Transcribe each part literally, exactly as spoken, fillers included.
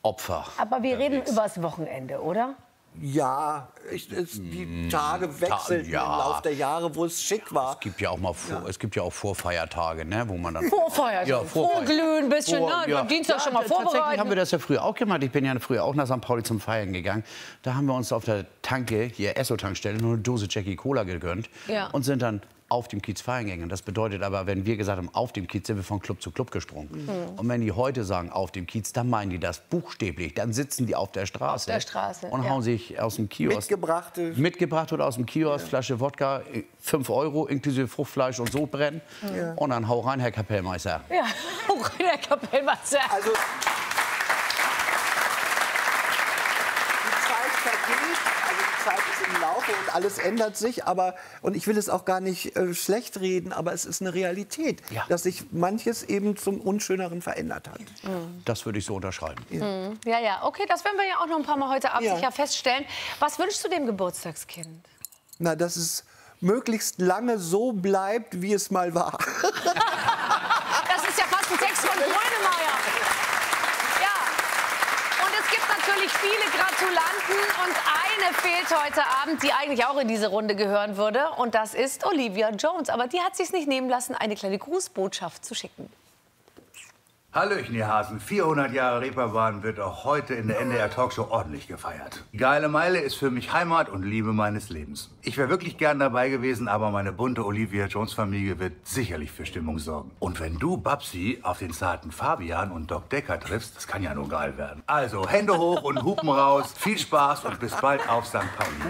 Opfer. Aber wir reden übers Wochenende, oder? Ja, ich, es, die Tage wechselten ja. im Laufe der Jahre, wo es schick war. Es gibt ja auch mal vor, ja. es gibt ja auch Vorfeiertage, ne, wo man dann Vorfeiern, ja, vorglühen ein bisschen, vor, ne? Ja. Am Dienstag ja, schon mal vorbereiten. Tatsächlich haben wir das ja früher auch gemacht. Ich bin ja früher auch nach Sankt Pauli zum Feiern gegangen. Da haben wir uns auf der Tanke, hier Esso-Tankstelle, nur eine Dose Jackie Cola gegönnt ja. und sind dann auf dem Kiez feiern gegangen. Das bedeutet aber, wenn wir gesagt haben, auf dem Kiez, sind wir von Club zu Club gesprungen. Mhm. Und wenn die heute sagen, auf dem Kiez, dann meinen die das buchstäblich. Dann sitzen die auf der Straße, auf der Straße und ja. hauen sich aus dem Kiosk... Mitgebrachte... Mitgebracht oder aus dem Kiosk, ja. Flasche Wodka, fünf Euro, inklusive Fruchtfleisch und Sodbrennen. Ja. Und dann hau rein, Herr Kapellmeister. Ja, hau rein, Herr Kapellmeister. Also, die Zeit vergeht, also die Zeit ist im Laufe und alles ändert sich. Aber, und ich will es auch gar nicht äh, schlecht reden, aber es ist eine Realität, ja. dass sich manches eben zum Unschöneren verändert hat. Mhm. Das würde ich so unterschreiben. Ja. Mhm. ja, ja, okay, das werden wir ja auch noch ein paar Mal heute Abend ja. sicher feststellen. Was wünschst du dem Geburtstagskind? Na, dass es möglichst lange so bleibt, wie es mal war. Das ist ja fast ein Text von Grönemeyer. Ja, und es gibt natürlich viele Gratulanten und eine fehlt heute Abend, die eigentlich auch in diese Runde gehören würde. Und das ist Olivia Jones. Aber die hat sich nicht nehmen lassen, eine kleine Grußbotschaft zu schicken. Hallöchen, ihr Hasen. vierhundert Jahre Reeperbahn wird auch heute in der N D R-Talkshow ordentlich gefeiert. Die Geile Meile ist für mich Heimat und Liebe meines Lebens. Ich wäre wirklich gern dabei gewesen, aber meine bunte Olivia-Jones-Familie wird sicherlich für Stimmung sorgen. Und wenn du, Babsi, auf den zarten Fabian und Doc Decker triffst, das kann ja nur geil werden. Also, Hände hoch und Hupen raus. Viel Spaß und bis bald auf Sankt Pauli.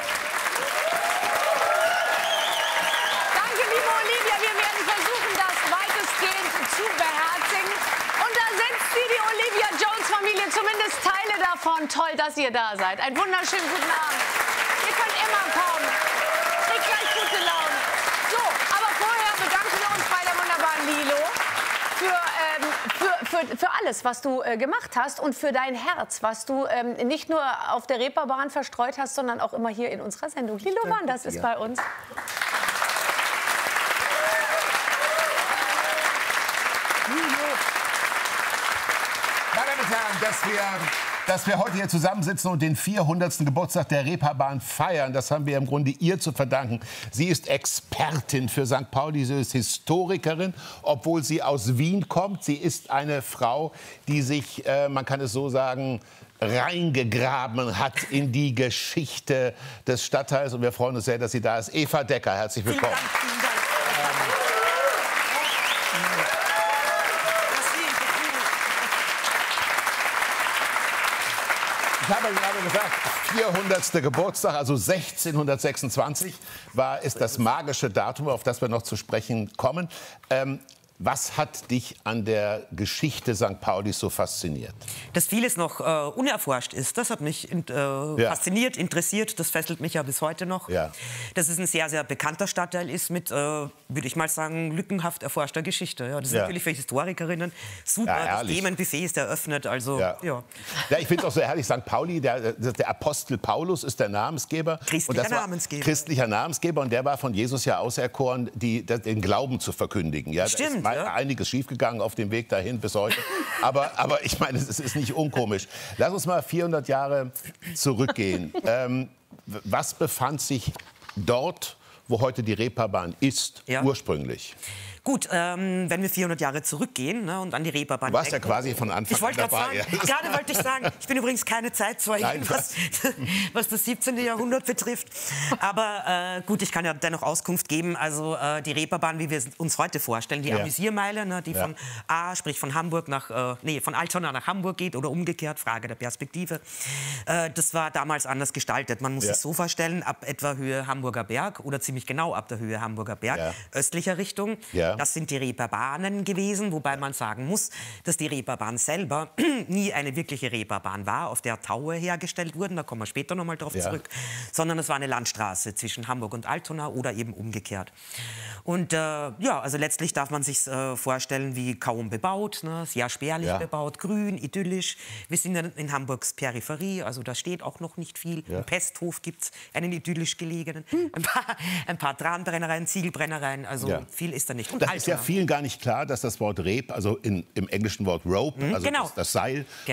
Zumindest Teile davon. Toll, dass ihr da seid. Einen wunderschönen guten Abend. Ihr könnt immer kommen. Kriegt gleich gute Laune. So, aber vorher bedanken wir uns bei der wunderbaren Lilo für, ähm, für, für, für alles, was du äh, gemacht hast und für dein Herz, was du ähm, nicht nur auf der Reeperbahn verstreut hast, sondern auch immer hier in unserer Sendung. Lilo Wanders ist bei uns. Dass wir, dass wir heute hier zusammensitzen und den vierhundertsten Geburtstag der Reeperbahn feiern, das haben wir im Grunde ihr zu verdanken. Sie ist Expertin für Sankt Pauli, sie ist Historikerin, obwohl sie aus Wien kommt. Sie ist eine Frau, die sich, äh, man kann es so sagen, reingegraben hat in die Geschichte des Stadtteils. Und wir freuen uns sehr, dass sie da ist. Eva Decker, herzlich willkommen. Vielen Dank, vielen Dank. Ich habe gerade gesagt, vierhundertster Geburtstag, also sechzehnhundertsechsundzwanzig, war, ist das magische Datum, auf das wir noch zu sprechen kommen. Ähm, Was hat dich an der Geschichte Sankt Paulis so fasziniert? Dass vieles noch äh, unerforscht ist, das hat mich äh, ja. fasziniert, interessiert. Das fesselt mich ja bis heute noch. Ja. Dass es ein sehr, sehr bekannter Stadtteil ist mit, äh, würde ich mal sagen, lückenhaft erforschter Geschichte. Ja, das ist ja. natürlich für Historikerinnen super. Ja, das Themenbuffet ist eröffnet. Also, ja. Ja. Ja, ich finde es auch so herrlich. Sankt Pauli, der, der Apostel Paulus ist der Namensgeber. Christlicher und das war Namensgeber. Christlicher Namensgeber. Und der war von Jesus ja auserkoren, die, den Glauben zu verkündigen. Ja, Stimmt. Ja. Einiges schiefgegangen auf dem Weg dahin bis heute. Aber, aber ich meine, es ist nicht unkomisch. Lass uns mal vierhundert Jahre zurückgehen. Ähm, was befand sich dort, wo heute die Reeperbahn ist, ja. ursprünglich? Gut, ähm, wenn wir vierhundert Jahre zurückgehen, ne, und an die Reeperbahn Du warst denken, ja quasi von Anfang an dabei. Sagen, ja. Gerade wollte ich sagen, ich bin übrigens keine Zeitzeuge, was, was das siebzehnte Jahrhundert betrifft. Aber äh, gut, ich kann ja dennoch Auskunft geben. Also äh, die Reeperbahn, wie wir es uns heute vorstellen, die ja. Amüsiermeile, ne, die ja. von A, sprich von Hamburg nach, äh, nee, von Altona nach Hamburg geht oder umgekehrt, Frage der Perspektive. Äh, das war damals anders gestaltet. Man muss ja. sich so vorstellen, ab etwa Höhe Hamburger Berg oder ziemlich genau ab der Höhe Hamburger Berg, ja. östlicher Richtung. Ja. Das sind die Reeperbahnen gewesen, wobei man sagen muss, dass die Reeperbahn selber nie eine wirkliche Reeperbahn war, auf der Taue hergestellt wurden, da kommen wir später noch mal drauf ja. zurück, sondern es war eine Landstraße zwischen Hamburg und Altona oder eben umgekehrt. Und äh, ja, also letztlich darf man sich äh, vorstellen wie kaum bebaut, ne? Sehr spärlich ja. bebaut, grün, idyllisch. Wir sind in Hamburgs Peripherie, also da steht auch noch nicht viel. Ja. Im Pesthof gibt es einen idyllisch gelegenen, hm. ein paar, ein paar Tranbrennereien, Ziegelbrennereien, also ja. viel ist da nicht. Und das ist ja vielen gar nicht klar, dass das Wort Reb, also in, im englischen Wort Rope, also genau. das, das Seil,